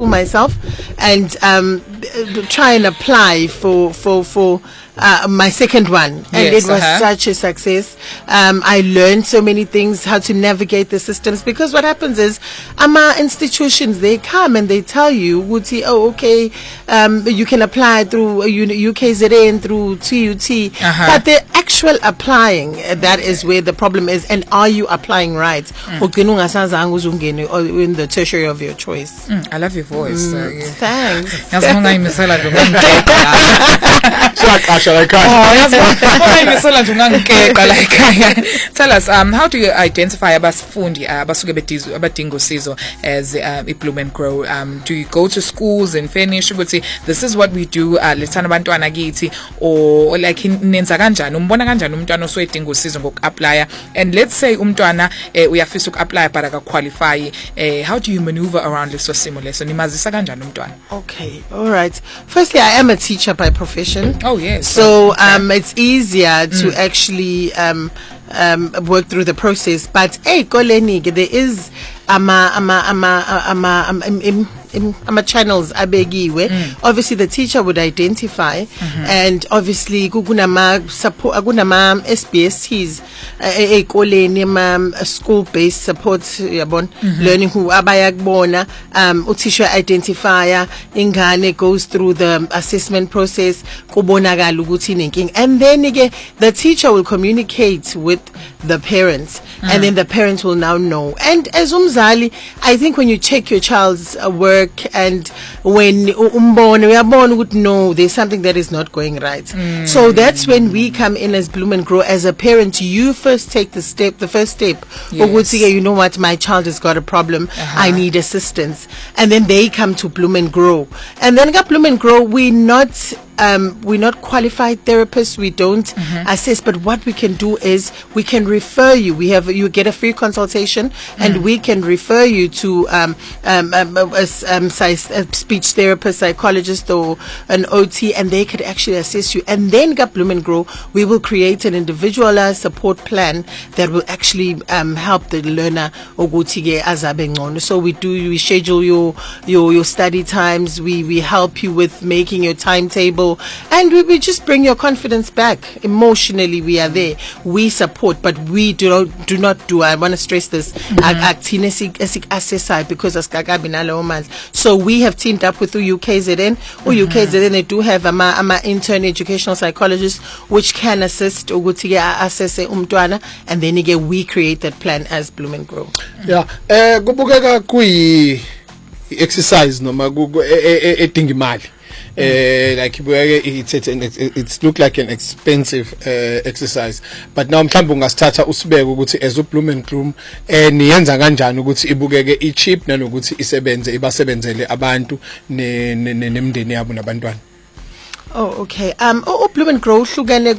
school myself and try and apply for my second one, and it was such a success. I learned so many things, how to navigate the systems, because what happens is institutions, they come and they tell you, oh, okay, you can apply through UKZN, through TUT, but the actual applying, that is where the problem is. And are you applying right? Or in the tertiary of your choice. I love your voice. Thanks. Tell us, how do you identify abafundi abasuke abadinga usizo as Bloom and Grow? Do you go to schools and finish ukuthi this is what we do, lethana abantwana kithi, or like nenza kanjani, umbona kanjani umntwana oswedinga usizo ngoku-apply? And let's say umntwana uyafisa uku-apply but akaqualify, how do you maneuver around leso simo leso? Nimazisa kanjani umntwana? Okay, all right. Firstly, I am a teacher by profession. Oh yes. So it's easier to actually work through the process. But koleni, there is channels abegiwe. Obviously the teacher would identify, and obviously kunama support, kunama SBSTs ekoleni school based support yabon, learning who abayakubona, utisha identifier, ingane goes through the assessment process, kubonakala ukuthi inenkinga, and then the teacher will communicate with the parents, and then the parents will now know. And as umzali, I think when you check your child's work, and when uyabona would know there's something that is not going right, so that's when we come in as Bloom and Grow. As a parent, you first take the first step. Yes. You know what, my child has got a problem, I need assistance, and then they come to Bloom and Grow. And then at Bloom and Grow, we're not qualified therapists, we don't assess, but what we can do is we can refer you. You get a free consultation, and we can refer you to a speech therapist, psychologist, or an OT, and they could actually assist you. And then at Bloom and Grow, we will create an individualized support plan that will actually help the learner. So we schedule your study times, we help you with making your timetable, and we just bring your confidence back. Emotionally, we are there, we support, but we do not do, I want to stress this, because so we have teamed up with UKZN. UKZN, they do have ama intern educational psychologists which can assist assess umntwana, and then again we create that plan as Bloom and Grow. Yeah, kubukeka kuyi exercise noma edinga imali. Like it's look like an expensive exercise, but now mhlawumbe ungasithatha usibeke ukuthi as Bloom and Grow niyenza kanjani ukuthi ibukeke i-cheap nanokuthi isebenze ibasebenzele abantu nemndeni yabo nabantwana. Oh, okay. Bloom and Grow uhlukene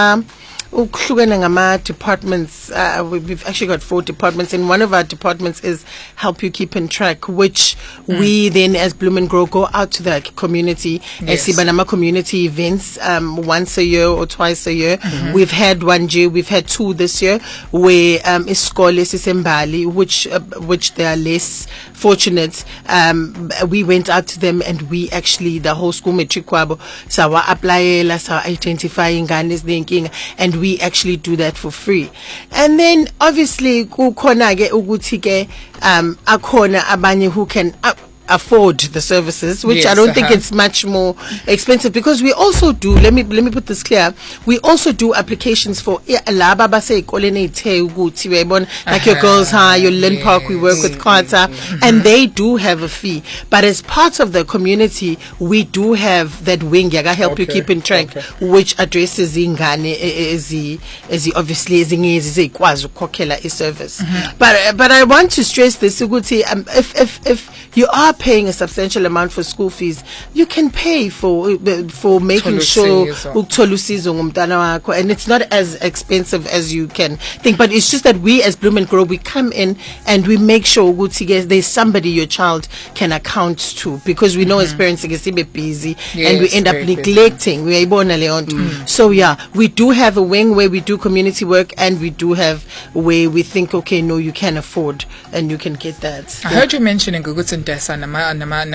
ngama departments. We've actually got 4 departments, and one of our departments is help you keep in track, which we then as Bloom and Grow go out to the community. Yes. Community events once a year or twice a year. We've had 1 year, we've had 2 this year, where iskole sisembali, which they are less fortunate. We went out to them, and we actually, the whole school matric kwabo sawa applyela, sawa identify ingane ezinenkinga, and we actually do that for free. And then obviously kukhona ke ukuthi ke akhona abanye who can afford the services, which yes, I don't think it's much more expensive, because we also do, let me put this clear, we also do applications for laba base ikoleni ithe ukuthi uyayibona, like your Girls High, your Lynn Park, we work with Carter, and they do have a fee, but as part of the community we do have that wing yaga help you keep in track, which addresses ingane ezi obviously ezingezi zikwazi ukukhokhela i-service. But I want to stress this ukuthi if you are paying a substantial amount for school fees, you can pay for making sure uktolusizo ngumntana wakho, and it's not as expensive as you can think. But it's just that we as Bloom and Grow, we come in and we make sure there's somebody your child can account to, because we know as parents get busy, and we end up neglecting. So yeah, we do have a wing where we do community work, and we do have where we think, okay, no, you can afford and you can get that. I heard you mentioning Guguts and Dessa